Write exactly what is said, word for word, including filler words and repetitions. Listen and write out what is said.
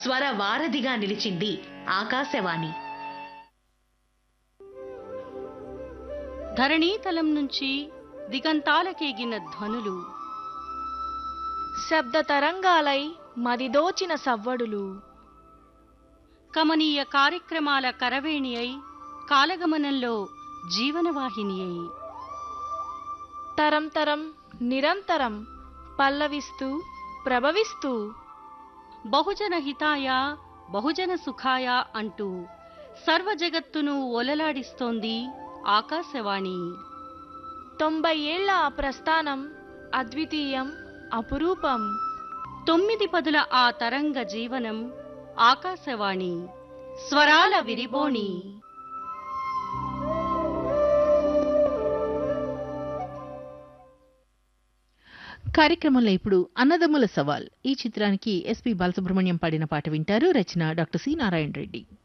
స్వర వారధిగా నిలిచింది ఆకాశవాణి. ధరణీతలం నుంచి దిగంతాలకేగిన ధ్వనులు, శబ్ద తరంగాలై మదిదోచిన సవ్వడులు, కమనీయ కార్యక్రమాల కరవేణి అయి కాలగమనంలో జీవనవాహిని అయి తరం తరం నిరంతరం పల్లవిస్తూ ప్రభవిస్తూ బహుజన హితాయ బహుజన సుఖాయ అంటూ సర్వ జగత్తును ఒలలాడిస్తోంది ఆకాశవాణి. తొంభై ఏళ్ల ఆ ప్రస్థానం అద్వితీయం అపురూపం. తొమ్మిది పదుల ఆ తరంగ జీవనం ఆకాశవాణి, స్వరాల విరిబోణి. కార్యక్రమంలో ఇప్పుడు అన్నదమ్ముల సవాల్ ఈ చిత్రానికి ఎస్పి బాలసుబ్రహ్మణ్యం పాడిన పాట వింటారు. రచన డాక్టర్ సి నారాయణ రెడ్డి.